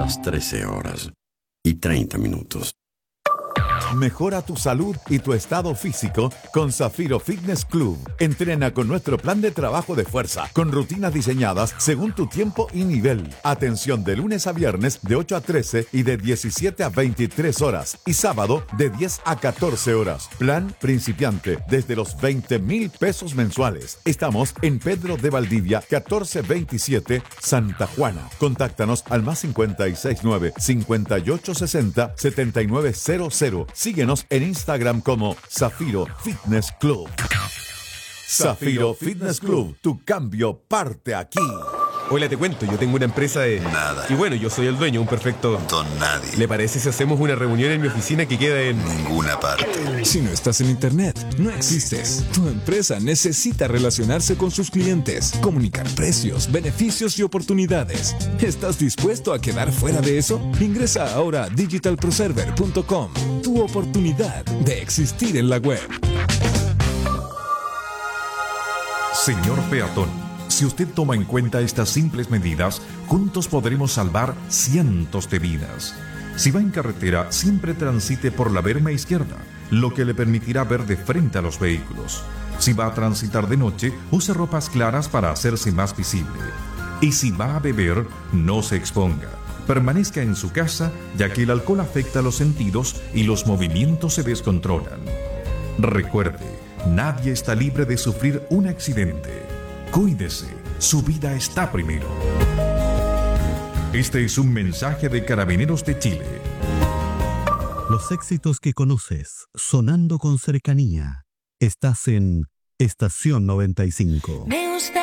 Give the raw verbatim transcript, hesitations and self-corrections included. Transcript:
las trece horas y treinta minutos. Mejora tu salud y tu estado físico con Zafiro Fitness Club. Entrena con nuestro plan de trabajo de fuerza, con rutinas diseñadas según tu tiempo y nivel. Atención de lunes a viernes de ocho a trece y de diecisiete a veintitrés horas. Y sábado de diez a catorce horas. Plan principiante desde los veinte mil pesos mensuales. Estamos en Pedro de Valdivia, catorce veintisiete, Santa Juana. Contáctanos al más cincuenta y seis nueve, cincuenta y ocho sesenta, setenta y nueve cero cero. Síguenos en Instagram como Zafiro Fitness Club. Zafiro Fitness Club, tu cambio parte aquí. Hola, te cuento, yo tengo una empresa de... Nada. Y bueno, yo soy el dueño, un perfecto... Don nadie. ¿Le parece si hacemos una reunión en mi oficina que queda en... Ninguna parte. Si no estás en internet, no existes. Tu empresa necesita relacionarse con sus clientes, comunicar precios, beneficios y oportunidades. ¿Estás dispuesto a quedar fuera de eso? Ingresa ahora a digital proserver punto com. Tu oportunidad de existir en la web. Señor peatón, si usted toma en cuenta estas simples medidas, juntos podremos salvar cientos de vidas. Si va en carretera, siempre transite por la berma izquierda, lo que le permitirá ver de frente a los vehículos. Si va a transitar de noche, use ropas claras para hacerse más visible. Y si va a beber, no se exponga. Permanezca en su casa, ya que el alcohol afecta los sentidos y los movimientos se descontrolan. Recuerde, nadie está libre de sufrir un accidente. Cuídese, su vida está primero. Este es un mensaje de Carabineros de Chile. Los éxitos que conoces, sonando con cercanía. Estás en Estación noventa y cinco.